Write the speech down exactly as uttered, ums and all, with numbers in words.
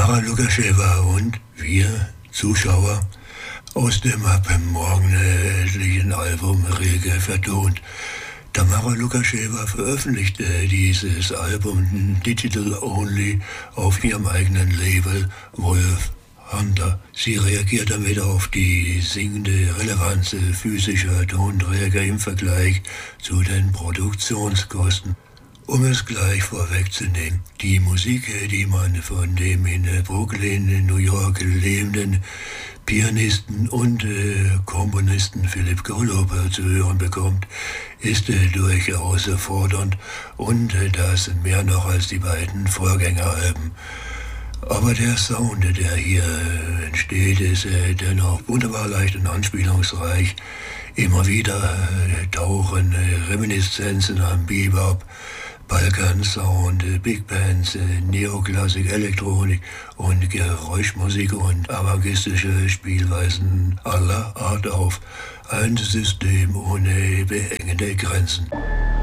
Tamara Lukascheva und wir, Zuschauer, aus dem ab morgendlichen Album rege vertont. Tamara Lukascheva veröffentlichte dieses Album Digital Only auf ihrem eigenen Label Wolf Hunter. Sie reagiert damit auf die sinkende Relevanz physischer Tonträger im Vergleich zu den Produktionskosten. Um es gleich vorwegzunehmen, die Musik, die man von dem in Brooklyn, New York lebenden Pianisten und äh, Komponisten Philipp Golub zu hören bekommt, ist äh, durchaus fordernd und äh, das mehr noch als die beiden Vorgängeralben. Aber der Sound, der hier äh, entsteht, ist äh, dennoch wunderbar leicht und anspielungsreich. Immer wieder äh, tauchen äh, Reminiszenzen an Bebop, Balkan-Sound, Big Bands, Neoklassik, Elektronik und Geräuschmusik und avantgardistische Spielweisen aller Art auf. Ein System ohne beengende Grenzen.